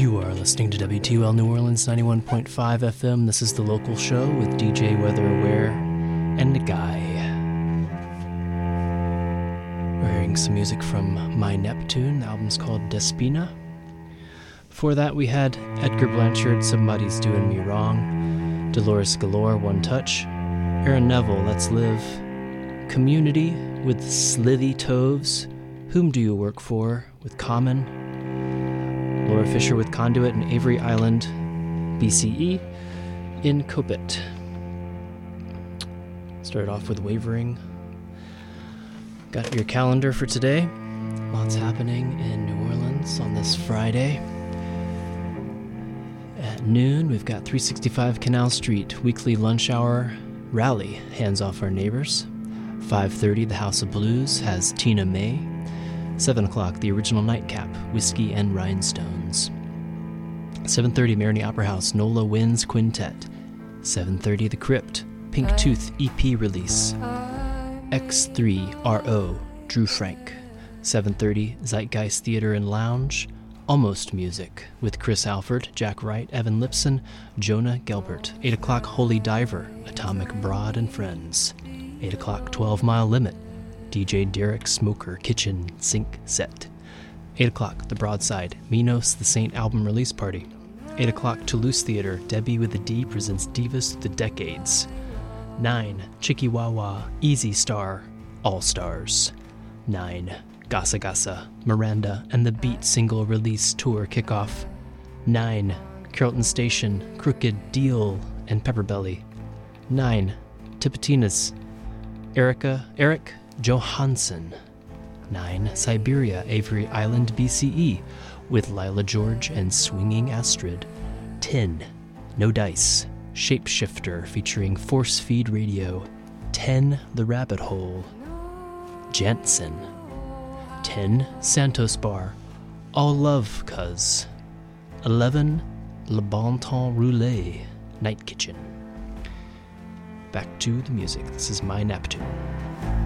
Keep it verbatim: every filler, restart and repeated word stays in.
You are listening to W T U L New Orleans ninety-one point five F M. This is The Local Show with D J Weather Aware and a guy. We're hearing some music from My Neptune. The album's called Despina. Before that, we had Edgar Blanchard, Somebody's Doing Me Wrong. Dolores Galore, One Touch. Aaron Neville, Let's Live. Community with Slithy Toves. Whom Do You Work For? With Common. Laura Fisher with Conduit and Avery Island, B C E, in Copit. Started off with Wavering. Got your calendar for today. Lots happening in New Orleans on this Friday. At noon, we've got three sixty-five Canal Street, weekly lunch hour rally, Hands Off Our Neighbors. five thirty, the House of Blues has Tina May. seven o'clock, the original nightcap, Whiskey and Rhinestones. seven thirty, Marigny Opera House, Nola Winds Quintet. seven thirty, The Crypt, Pink Tooth E P release. X three R O, Drew Frank. seven thirty, Zeitgeist Theater and Lounge, Almost Music, with Chris Alford, Jack Wright, Evan Lipson, Jonah Gelbert. eight o'clock, Holy Diver, Atomic Broad and Friends. eight o'clock, twelve mile Limit, D J Derek Smoker Kitchen Sink Set. eight o'clock, The Broadside, Minos the Saint album release party. eight o'clock, Toulouse Theater, Debbie with a D presents Divas Through the Decades. nine, Chikiwawa, Easy Star, All Stars. nine, Gasa Gasa, Miranda and the Beat single release tour kickoff. nine, Carrollton Station, Crooked Deal and Pepperbelly. nine, Tipitina's, Erica, Eric Johansson. nine, Siberia, Avery Island, B C E, with Lila George and Swinging Astrid. ten, No Dice, Shapeshifter, featuring Force Feed Radio. ten, The Rabbit Hole, Jansen. ten, Santos Bar, All Love Cuz. eleven, Le Bon Temps Roulé, Night Kitchen. Back to the music. This is My Neptune.